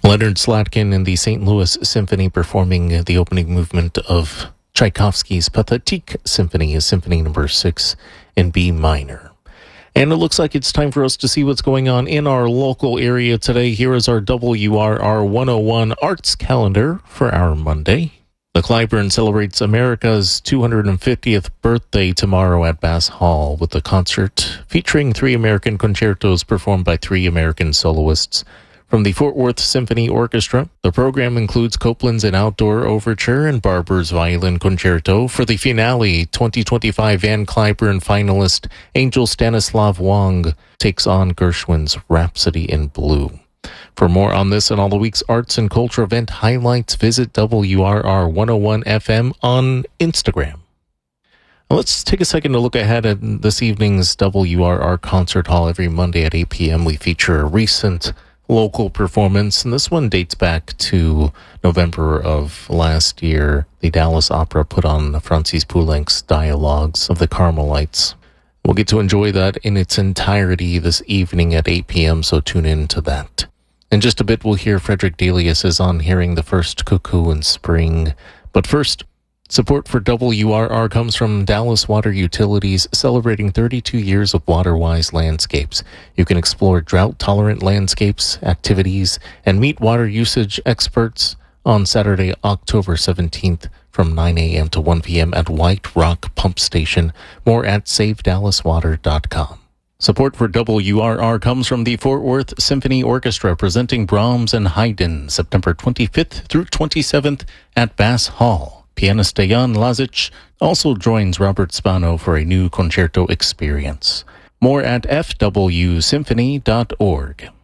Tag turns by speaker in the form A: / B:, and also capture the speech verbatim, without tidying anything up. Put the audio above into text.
A: Leonard Slatkin and the Saint Louis Symphony performing the opening movement of Tchaikovsky's Pathetique Symphony, Symphony number six in B minor. And it looks like it's time for us to see what's going on in our local area today. Here is our W R R one oh one Arts Calendar for our Monday. The Clybourne celebrates America's two hundred fiftieth birthday tomorrow at Bass Hall with a concert featuring three American concertos performed by three American soloists. From the Fort Worth Symphony Orchestra, the program includes Copland's An Outdoor Overture and Barber's Violin Concerto. For the finale, twenty twenty-five Van Cliburn finalist Angel Stanislav Wang takes on Gershwin's Rhapsody in Blue. For more on this and all the week's arts and culture event highlights, visit W R R one oh one F M on Instagram. Now let's take a second to look ahead at this evening's W R R Concert Hall. Every Monday at eight p.m. we feature a recent local performance, and this one dates back to November of last year. The Dallas Opera put on Francis Poulenc's Dialogues of the Carmelites. We'll get to enjoy that in its entirety this evening at eight p.m., so tune in to that. In just a bit, we'll hear Frederick Delius is on Hearing the First Cuckoo in Spring. But first, support for W R R comes from Dallas Water Utilities, celebrating thirty-two years of water-wise landscapes. You can explore drought-tolerant landscapes, activities, and meet water usage experts on Saturday, October seventeenth from nine a.m. to one p.m. at White Rock Pump Station. More at save dallas water dot com. Support for W R R comes from the Fort Worth Symphony Orchestra, presenting Brahms and Haydn, September twenty-fifth through twenty-seventh at Bass Hall. Pianist Dejan Lazic also joins Robert Spano for a new concerto experience. More at f w symphony dot org.